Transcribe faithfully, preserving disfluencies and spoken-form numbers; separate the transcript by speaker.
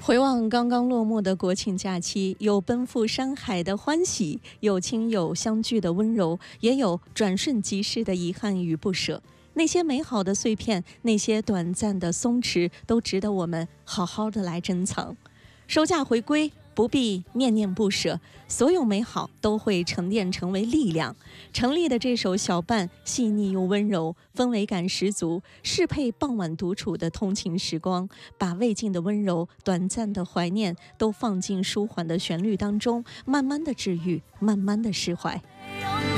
Speaker 1: 回望刚刚落幕的国庆假期，有奔赴山海的欢喜，有亲友相聚的温柔，也有转瞬即逝的遗憾与不舍。那些美好的碎片，那些短暂的松弛，都值得我们好好的来珍藏。收假回归，不必念念不舍，所有美好都会沉淀成为力量。陈粒的这首小伴细腻又温柔，氛围感十足，适配傍晚独处的通勤时光，把未尽的温柔、短暂的怀念都放进舒缓的旋律当中，慢慢的治愈，慢慢的释怀。